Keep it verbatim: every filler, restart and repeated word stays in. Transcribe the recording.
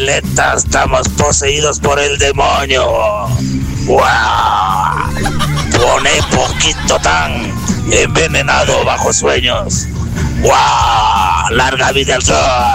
Estamos poseídos por el demonio. ¡Guau! Pone poquito tan envenenado bajo sueños. ¡Guau! Larga vida al sol.